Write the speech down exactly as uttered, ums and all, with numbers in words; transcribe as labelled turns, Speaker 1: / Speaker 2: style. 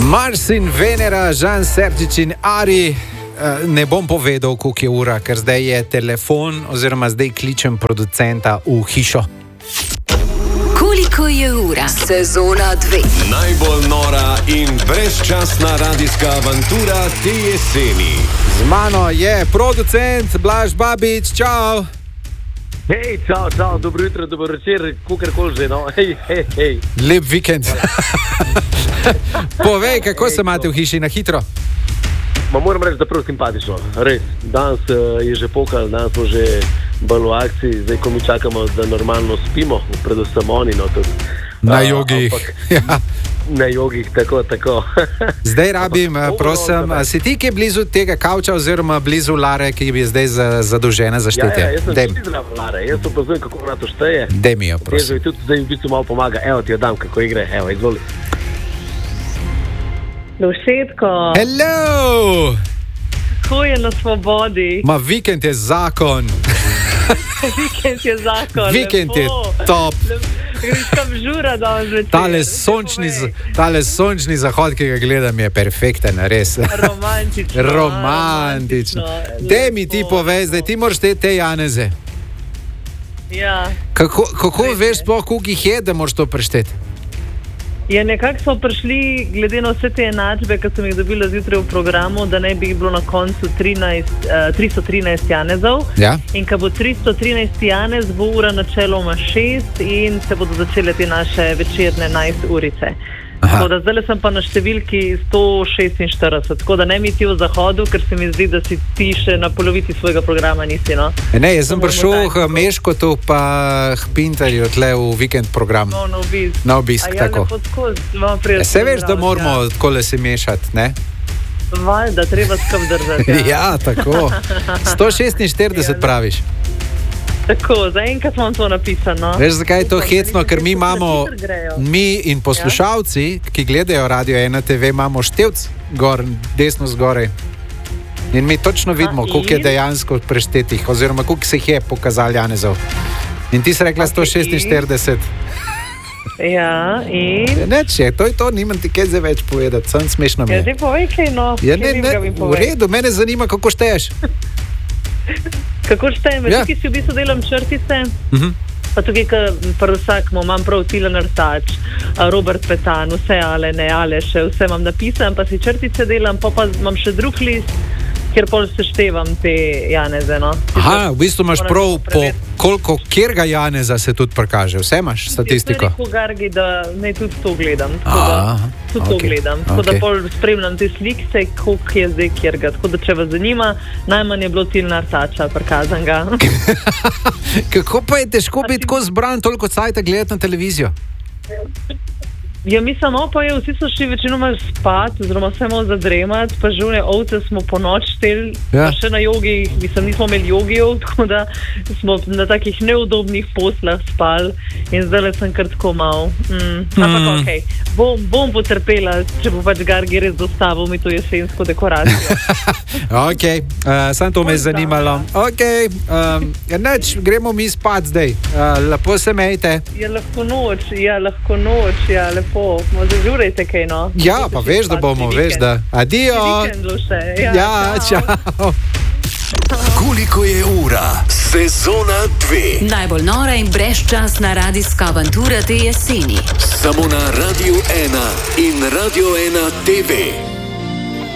Speaker 1: Mars in Venera, Žan Sergič in Ari. Ne bom povedal, koliko je ura, ker zdaj je telefon, oziroma zdaj kličem producenta v hišo.
Speaker 2: Koliko je ura? Sezona dve.
Speaker 3: Najbolj nora in brezčasna radijska avantura te jeseni.
Speaker 1: Z mano je producent Blaž Babič, čau!
Speaker 4: Hej, čau, čau, dobro jutro, dobro večer, kakorkoli že, no, hej, hej, hej.
Speaker 1: Lep vikend. Povej, kako se imate v hiši, na hitro?
Speaker 4: Ma moram reči, da prav simpatično, res. Danes uh, je že pokal, danes smo že bolj v akciji, zdaj ko mi čakamo, da normalno spimo, predvsem oni, no, tudi.
Speaker 1: Na uh, jogih.
Speaker 4: Ampak,
Speaker 1: ja.
Speaker 4: Na jogih, tako, tako.
Speaker 1: Zdaj rabim, prosim, si ti, ki je blizu tega kavča oziroma blizu Lare, ki je zdaj zadolžena za štetje?
Speaker 4: Ja, ja, jaz sem Dej. tudi zdrav Lare, jaz opazujem, kako ona to šteje.
Speaker 1: Dej mi jo, prosim.
Speaker 4: Jaz tudi zdaj v bistvu malo pomaga, evo ti jo dam, kako igre, evo, izvoli.
Speaker 5: Lušetko.
Speaker 1: Hello!
Speaker 5: Kako je na svobodi?
Speaker 1: Ma vikend je zakon.
Speaker 5: Vikend je zakon.
Speaker 1: Vikend je top.
Speaker 5: Greš kam žura danes večer.
Speaker 1: Tale sončni, tale sončni zahod, ki ga gledam, je perfekten, res.
Speaker 5: Romantično.
Speaker 1: Romantično. Dej mi ti povej, zdaj ti moraš te, te Janeze.
Speaker 5: Ja.
Speaker 1: Kako, kako veš sploh, koliko jih je, da moraš to prešteti?
Speaker 5: Ja, nekako smo prišli, glede na vse te enačbe, ki sem jih dobila zjutraj v programu, da ne bi bilo na koncu trinajst, uh, tristo trinajst janezov.
Speaker 1: Ja.
Speaker 5: In ko bo tristo trinajst janez, bo ura načeloma šest in se bodo začele te naše večerne enajst urice. Tako da zdaj sem pa na številki sto šestinštirideset, tako da ne mi ti v zahodu, ker se mi zdi, da si ti še na polovici svojega programa nisi, no?
Speaker 1: Ne, jaz sem prišel k Meškotu pa k Pintarju tle v vikend program.
Speaker 5: No, na obisk.
Speaker 1: Na obisk,
Speaker 5: ja,
Speaker 1: tako.
Speaker 5: Ja,
Speaker 1: se veš, da moramo takole se mešati, ne?
Speaker 5: Valjda, treba skrb držati.
Speaker 1: Ja, ja tako. sto šestinštirideset praviš.
Speaker 5: Tako, zaenkrat imam to napisano.
Speaker 1: Veš, zakaj je to hecno? Ker mi imamo, mi in poslušalci, ki gledajo Radio ena te ve, imamo števc gor, desno zgoraj. In mi točno vidimo, koliko je dejansko preštetih, oziroma koliko se jih je pokazal janezov. In ti si rekla sto šestinštirideset.
Speaker 5: Ja, in?
Speaker 1: Neč je, to je to, nimam ti kaj zdaj več povedati, sem smešno mi je.
Speaker 5: Ja, ti povej kaj, no.
Speaker 1: Ja, ne, ne, v redu, mene zanima, kako šteješ.
Speaker 5: Kako štejem, ja. Tukaj si v bistvu delam črtice, uh-huh. Pa tukaj, pri vsakmu imam prav Tilen Artač, Robert Petan, vse Alene, Aleše, vse imam napisan, pa si črtice delam, pa pa imam še drug list, kjer pol seštevam te janeze, no.
Speaker 1: Aha, v bistvu imaš prav po koliko, kjerga janeza se tudi prikaže, vse imaš statistiko?
Speaker 5: Jaz sem rekel Gargi, da ne tudi to gledam, tako da, tudi okay. to gledam, tako okay. da pol spremljam te slikce, koliko je zdaj kjerga, tako da če vas zanima, najmanj je bilo Tilna Artača prikazan ga.
Speaker 1: Kako pa je težko biti tako zbran, toliko cajta gledati na televizijo?
Speaker 5: Ja, mislim, no, pa je, vsi so šli večinoma spat, oziroma vse malo zadremat, pa živne ovce smo po noč štel, ja. Pa še na jogi, mislim, nismo imeli jogijev, tako da smo na takih neudobnih poslah spali in zdaj sem kar tako mal. Mm. Ampak mm. okej, okay. bom, bom potrpela, če bo pač Gargi res dostavil mi to jesensko dekoracijo.
Speaker 1: Okej, okay. uh, sem to me zanimalo. Okej, okay. um, ja, neč, gremo mi spat zdaj, uh, lepo se mejte.
Speaker 5: Ja, lahko noč, ja, lahko noč, ja, lepo. Zažurajte kaj, no.
Speaker 1: Ja, pa veš, da bomo, veš, da. Adijo.
Speaker 5: Ja,
Speaker 1: ja, čau.
Speaker 3: Koliko je ura? Sezona dve.
Speaker 2: Najbolj nora in brezčasna radijska avantura te jeseni.
Speaker 3: Samo na Radio ena in Radio ena te ve.